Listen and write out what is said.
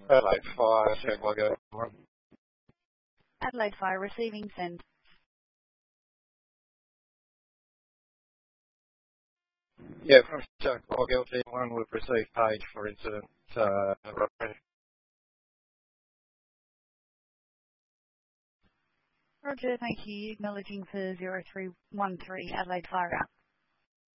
Adelaide Fire, check log out. Adelaide Fire receiving send. Yeah, from check log LT1, we've received page for incident. Roger, thank you. Acknowledging for 0313 Adelaide Fire out.